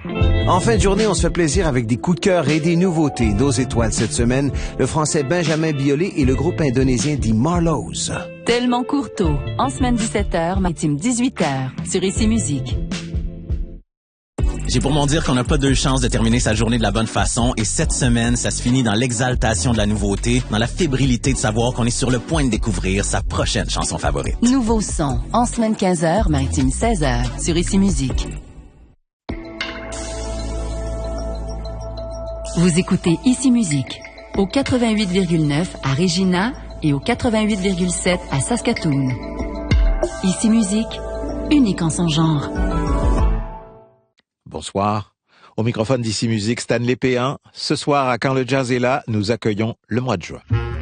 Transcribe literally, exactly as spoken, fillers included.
En fin de journée, on se fait plaisir avec des coups de cœur et des nouveautés. Nos étoiles cette semaine, le français Benjamin Biolay et le groupe indonésien The Marlows. Tellement Courteau, en semaine dix-sept heures, maritime dix-huit heures, sur Ici Musique. J'ai pour mon dire qu'on n'a pas deux chances de terminer sa journée de la bonne façon et cette semaine, ça se finit dans l'exaltation de la nouveauté, dans la fébrilité de savoir qu'on est sur le point de découvrir sa prochaine chanson favorite. Nouveau son, en semaine quinze heures, maritime seize heures, sur Ici Musique. Vous écoutez Ici Musique, au quatre-vingt-huit virgule neuf à Regina et au quatre-vingt-huit virgule sept à Saskatoon. Ici Musique, unique en son genre. Bonsoir. Au microphone d'Ici Musique, Stanley P un. Ce soir, à Quand le jazz est là, nous accueillons le mois de juin.